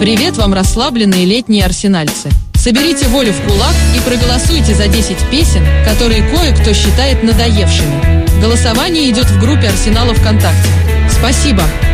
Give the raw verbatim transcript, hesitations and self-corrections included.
Привет вам, расслабленные летние арсенальцы. Соберите волю в кулак и проголосуйте за десять песен, которые кое-кто считает надоевшими. Голосование идет в группе Арсенала ВКонтакте. Спасибо.